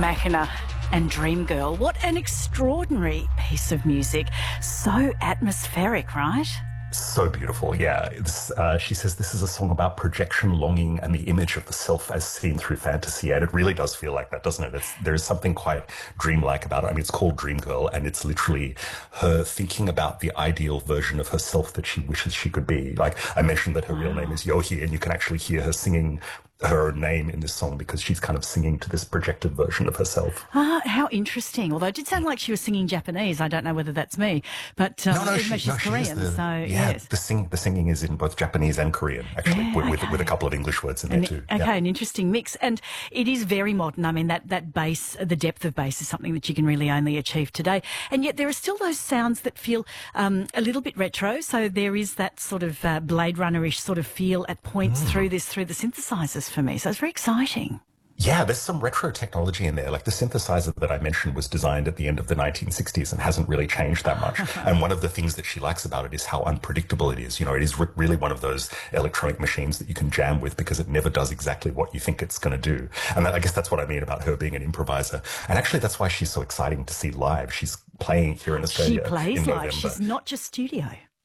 Machina and Dream Girl. What an extraordinary piece of music. So atmospheric, right? So beautiful, yeah. She says this is a song about projection, longing, and the image of the self as seen through fantasy. And it really does feel like that, doesn't it? There's something quite dreamlike about it. I mean, it's called Dream Girl, and it's literally her thinking about the ideal version of herself that she wishes she could be. Like, I mentioned that her real name is Yohi, and you can actually hear her singing her own name in this song because she's kind of singing to this projected version of herself. How interesting. Although it did sound like she was singing Japanese. I don't know whether that's me, but she's Korean. Yes. The singing is in both Japanese and Korean, actually, with a couple of English words in there too. Okay, an interesting mix. And it is very modern. I mean, that bass, the depth of bass is something that you can really only achieve today. And yet there are still those sounds that feel a little bit retro. So there is that sort of Blade Runner-ish sort of feel at points through the synthesizers for me. So it's very exciting. Yeah, there's some retro technology in there. Like the synthesizer that I mentioned was designed at the end of the 1960s and hasn't really changed that much. And one of the things that she likes about it is how unpredictable it is. You know, it is really one of those electronic machines that you can jam with because it never does exactly what you think it's going to do. And I guess that's what I mean about her being an improviser. And actually, that's why she's so exciting to see live. She's playing here in Australia. She plays in live. November. She's not just studio.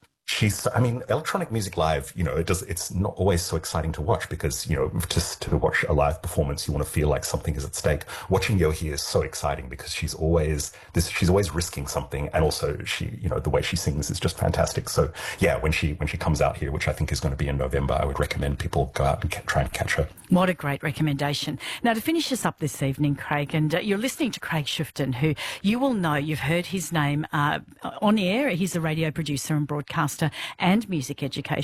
Electronic music live, it's not always so exciting to watch because, just to watch a live performance, you want to feel like something is at stake. Watching Yohi is so exciting because she's always risking something. And also the way she sings is just fantastic. So yeah, when she comes out here, which I think is going to be in November, I would recommend people go out and try and catch her. What a great recommendation. Now, to finish us up this evening, Craig, and you're listening to Craig Shufton, who you will know, you've heard his name on air. He's a radio producer and broadcaster and music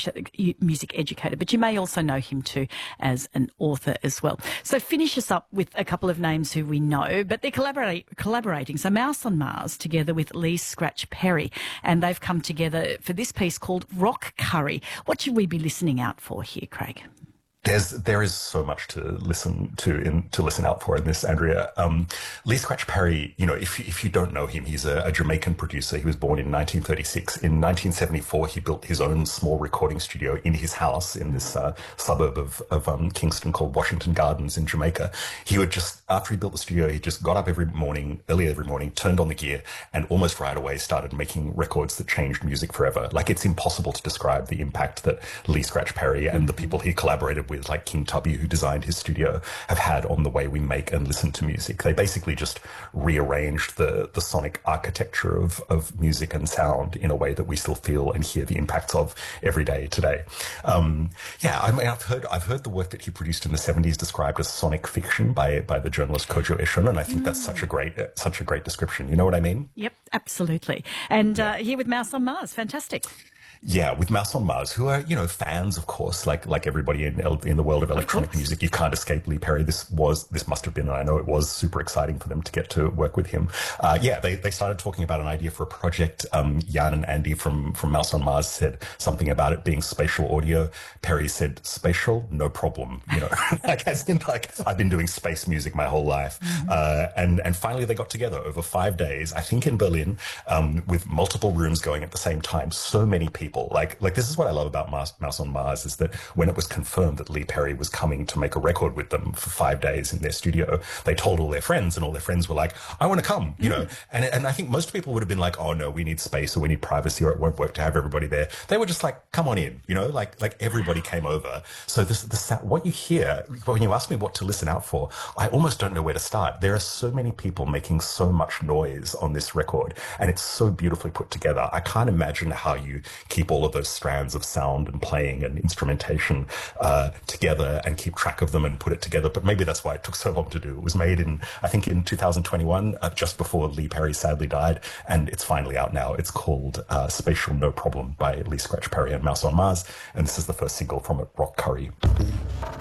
educator, but you may also know him too as an author as well. So finish us up with a couple of names who we know, but they're collaborating. So Mouse on Mars together with Lee Scratch Perry, and they've come together for this piece called Rock Curry. What should we be listening out for here, Craig? There is so much to listen out for in this, Andrea. Lee Scratch Perry, if you don't know him, he's a Jamaican producer. He was born in 1936. In 1974, he built his own small recording studio in his house in this suburb of Kingston called Washington Gardens in Jamaica. After he built the studio, he just got up early every morning, turned on the gear, and almost right away started making records that changed music forever. Like, it's impossible to describe the impact that Lee Scratch Perry and the people he collaborated with, like King Tubby, who designed his studio, have had on the way we make and listen to music. They basically just rearranged the sonic architecture of music and sound in a way that we still feel and hear the impacts of every day today. I've heard the work that he produced in the 70s described as sonic fiction by the journalist Kojo Eshun, and I think that's such a great description. You know what I mean? Yep, absolutely. And here with Mouse on Mars, fantastic. Yeah, with Mouse on Mars, who are, fans, of course, like everybody in the world of electronic music. You can't escape Lee Perry. This must have been, and I know it was super exciting for them to get to work with him. They started talking about an idea for a project. Jan and Andy from Mouse on Mars said something about it being spatial audio. Perry said, spatial, no problem. I've been doing space music my whole life. And finally they got together over 5 days, I think in Berlin, with multiple rooms going at the same time. So many people. Like this is what I love about Mouse on Mars, is that when it was confirmed that Lee Perry was coming to make a record with them for 5 days in their studio, they told all their friends, and all their friends were like, I want to come, and I think most people would have been like, oh no, we need space or we need privacy or it won't work to have everybody there. They were just like, come on in, like everybody came over. So what you hear when you ask me what to listen out for, I almost don't know where to start. There are so many people making so much noise on this record, and it's so beautifully put together. I can't imagine how you keep all of those strands of sound and playing and instrumentation together and keep track of them and put it together. But maybe that's why it took so long to do. It was made in 2021, just before Lee Perry sadly died, and it's finally out now. It's called Spatial No Problem by Lee Scratch Perry and Mouse on Mars, and this is the first single from it, Rock Curry.